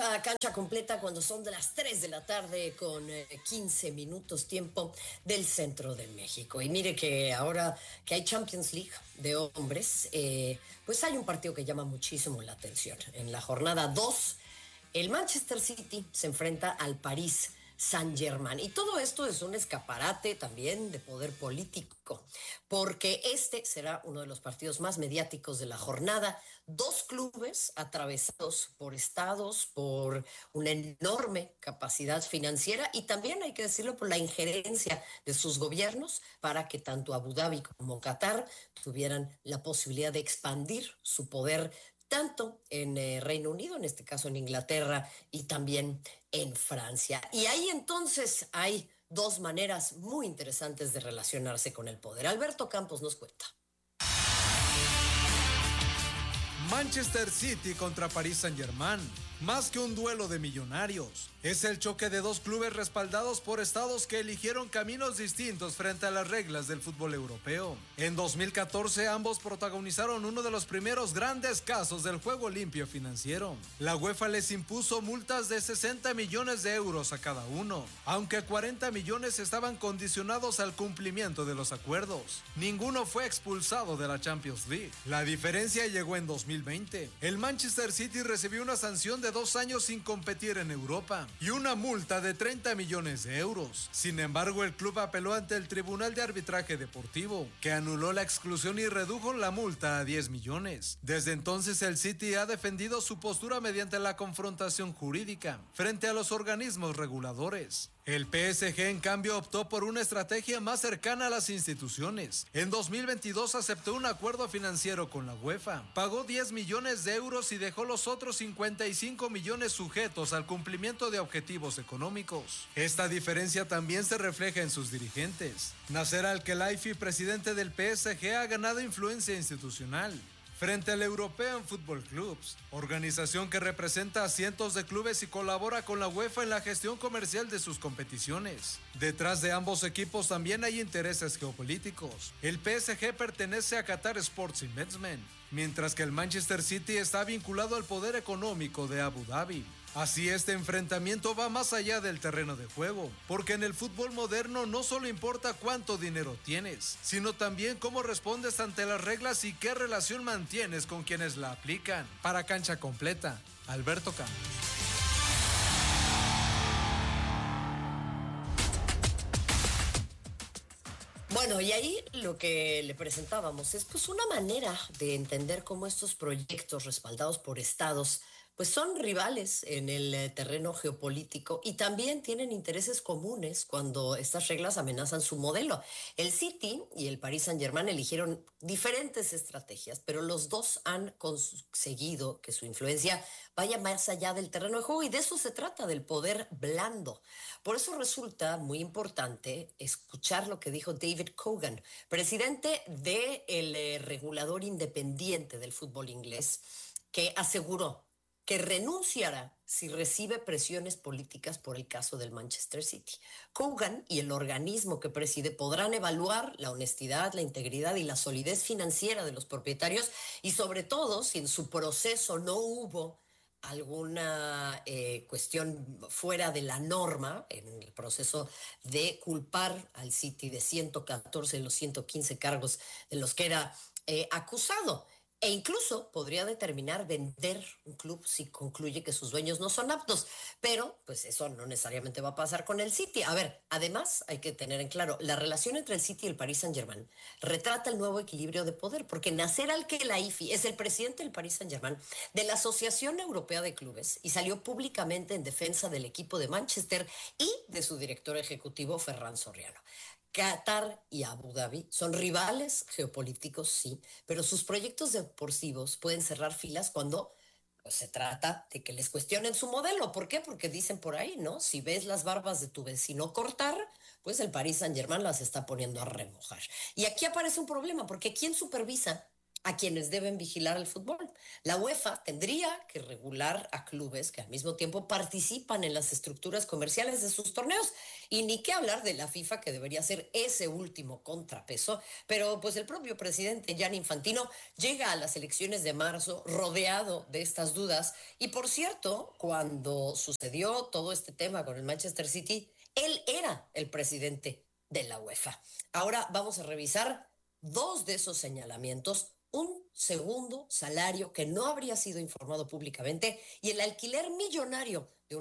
a Cancha Completa cuando son de las 3 de la tarde con 15 minutos tiempo del centro de México. Y mire que ahora que hay Champions League de hombres, pues hay un partido que llama muchísimo la atención. En la jornada 2, el Manchester City se enfrenta al París Saint-Germain. Y todo esto es un escaparate también de poder político, porque este será uno de los partidos más mediáticos de la jornada. Dos clubes atravesados por estados, por una enorme capacidad financiera y también, hay que decirlo, por la injerencia de sus gobiernos para que tanto Abu Dhabi como Qatar tuvieran la posibilidad de expandir su poder tanto en Reino Unido, en este caso en Inglaterra, y también en Francia. Y ahí entonces hay dos maneras muy interesantes de relacionarse con el poder. Alberto Campos nos cuenta. Manchester City contra París Saint-Germain. Más que un duelo de millonarios, es el choque de dos clubes respaldados por estados que eligieron caminos distintos frente a las reglas del fútbol europeo. En 2014 ambos protagonizaron uno de los primeros grandes casos del juego limpio financiero. La UEFA les impuso multas de 60 millones de euros a cada uno, aunque 40 millones estaban condicionados al cumplimiento de los acuerdos. Ninguno fue expulsado de la Champions League. La diferencia llegó en 2020. El Manchester City recibió una sanción de 2 años sin competir en Europa y una multa de 30 millones de euros. Sin embargo, el club apeló ante el Tribunal de Arbitraje Deportivo, que anuló la exclusión y redujo la multa a 10 millones. Desde entonces, el City ha defendido su postura mediante la confrontación jurídica frente a los organismos reguladores. El PSG, en cambio, optó por una estrategia más cercana a las instituciones. En 2022 aceptó un acuerdo financiero con la UEFA, pagó 10 millones de euros y dejó los otros 55 millones sujetos al cumplimiento de objetivos económicos. Esta diferencia también se refleja en sus dirigentes. Nasser Al-Khelaifi, presidente del PSG, ha ganado influencia institucional frente al European Football Clubs, organización que representa a cientos de clubes y colabora con la UEFA en la gestión comercial de sus competiciones. Detrás de ambos equipos también hay intereses geopolíticos. El PSG pertenece a Qatar Sports Investment, mientras que el Manchester City está vinculado al poder económico de Abu Dhabi. Así, este enfrentamiento va más allá del terreno de juego, porque en el fútbol moderno no solo importa cuánto dinero tienes, sino también cómo respondes ante las reglas y qué relación mantienes con quienes la aplican. Para Cancha Completa, Alberto Campos. Bueno, y ahí lo que le presentábamos es pues una manera de entender cómo estos proyectos respaldados por estados pues son rivales en el terreno geopolítico y también tienen intereses comunes cuando estas reglas amenazan su modelo. El City y el Paris Saint-Germain eligieron diferentes estrategias, pero los dos han conseguido que su influencia vaya más allá del terreno de juego y de eso se trata, del poder blando. Por eso resulta muy importante escuchar lo que dijo David Cogan, presidente del regulador independiente del fútbol inglés, que aseguró que renunciará si recibe presiones políticas por el caso del Manchester City. Cogan y el organismo que preside podrán evaluar la honestidad, la integridad y la solidez financiera de los propietarios y sobre todo si en su proceso no hubo alguna cuestión fuera de la norma en el proceso de culpar al City de 114 de los 115 cargos de los que era acusado. E incluso podría determinar vender un club si concluye que sus dueños no son aptos. Pero, pues eso no necesariamente va a pasar con el City. A ver, además hay que tener en claro, la relación entre el City y el Paris Saint-Germain retrata el nuevo equilibrio de poder, porque Nasser Al-Khelaifi es el presidente del Paris Saint-Germain de la Asociación Europea de Clubes y salió públicamente en defensa del equipo de Manchester y de su director ejecutivo Ferran Soriano. Qatar y Abu Dhabi son rivales geopolíticos, sí, pero sus proyectos deportivos pueden cerrar filas cuando pues, se trata de que les cuestionen su modelo. ¿Por qué? Porque dicen por ahí, ¿no? Si ves las barbas de tu vecino cortar, pues el Paris Saint-Germain las está poniendo a remojar. Y aquí aparece un problema, porque ¿quién supervisa a quienes deben vigilar el fútbol. La UEFA tendría que regular a clubes que al mismo tiempo participan en las estructuras comerciales de sus torneos. Y ni qué hablar de la FIFA, que debería ser ese último contrapeso. Pero pues el propio presidente Gianni Infantino llega a las elecciones de marzo rodeado de estas dudas. Y por cierto, cuando sucedió todo este tema con el Manchester City, él era el presidente de la UEFA. Ahora vamos a revisar dos de esos señalamientos, un segundo salario que no habría sido informado públicamente y el alquiler millonario de